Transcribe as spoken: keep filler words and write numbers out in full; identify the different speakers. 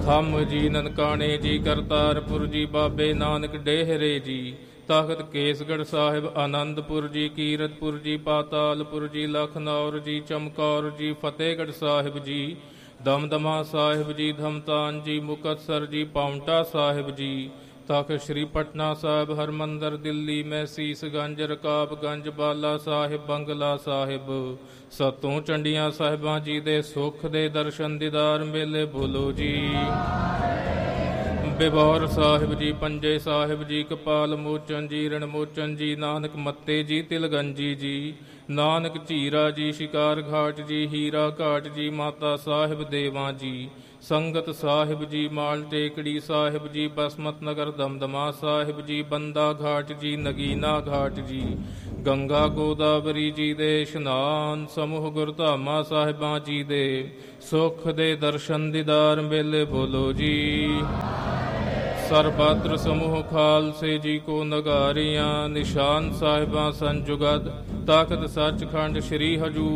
Speaker 1: ਥੰਮ ਜੀ ਨਨਕਾਣੇ ਜੀ ਕਰਤਾਰਪੁਰ ਜੀ ਬਾਬੇ ਨਾਨਕ ਡੇਹਰੇ ਜੀ ਤਖਤ ਕੇਸਗੜ੍ਹ ਸਾਹਿਬ ਆਨੰਦਪੁਰ ਜੀ ਕੀਰਤਪੁਰ ਜੀ ਪਾਤਾਲਪੁਰ ਜੀ ਲਖਨੌਰ ਜੀ ਚਮਕੌਰ ਜੀ ਫਤਿਹਗੜ੍ਹ ਸਾਹਿਬ ਜੀ ਦਮਦਮਾ ਸਾਹਿਬ ਜੀ ਧਮਤਾਨ ਜੀ ਮੁਕਤਸਰ ਜੀ ਪਾਉਂਟਾ ਸਾਹਿਬ ਜੀ ਤਖਤ ਸ਼੍ਰੀ ਪਟਨਾ ਸਾਹਿਬ ਹਰਮੰਦਰ ਦਿੱਲੀ ਮੈਂ ਸੀਸਗੰਜ ਰਕਾਬਗੰਜ ਬਾਲਾ ਸਾਹਿਬ ਬੰਗਲਾ ਸਾਹਿਬ ਸਤੋਂ ਚੰਡੀਆਂ ਸਾਹਿਬਾਂ ਜੀ ਦੇ ਸੁੱਖ ਦੇ ਦਰਸ਼ਨ ਦੀਦਾਰ ਮੇਲੇ ਬੋਲੋ ਜੀ। ਬਿਬੌਰ ਸਾਹਿਬ ਜੀ ਪੰਜੇ ਸਾਹਿਬ ਜੀ ਕਪਾਲ ਮੋਚਨ ਜੀ ਰਣ ਮੋਚਨ ਜੀ ਨਾਨਕ ਮੱਤੇ ਜੀ ਤਿਲਗੰਜੀ ਜੀ ਨਾਨਕ ਝੀਰਾ ਜੀ ਸ਼ਿਕਾਰ ਘਾਟ ਜੀ ਹੀਰਾ ਘਾਟ ਜੀ ਮਾਤਾ ਸਾਹਿਬ ਦੇਵਾਂ ਜੀ ਸੰਗਤ ਸਾਹਿਬ ਜੀ ਮਾਲ ਟੇਕੜੀ ਸਾਹਿਬ ਜੀ ਬਸਮਤ ਨਗਰ ਦਮਦਮਾ ਸਾਹਿਬ ਜੀ ਬੰਦਾ ਘਾਟ ਜੀ ਨਗੀਨਾ ਘਾਟ ਜੀ ਗੰਗਾ ਗੋਦਾਵਰੀ ਜੀ ਦੇ ਇਸ਼ਨਾਨ ਸਮੂਹ ਗੁਰਧਾਮਾਂ ਸਾਹਿਬਾਂ ਜੀ ਦੇ ਸੁੱਖ ਦੇ ਦਰਸ਼ਨ ਦੀਦਾਰ ਮੇਲੇ ਬੋਲੋ ਜੀ। ਸਰਬੱਤਰ ਸਮੂਹ ਖਾਲਸੇ ਜੀ ਕੋ ਨਗਾਰੀਆਂ ਨਿਸ਼ਾਨ ਸਾਹਿਬਾਂ ਸੰਜੁਗਤ ਤਖਤ ਸੱਚਖੰਡ ਸ਼੍ਰੀ ਹਜੂਰ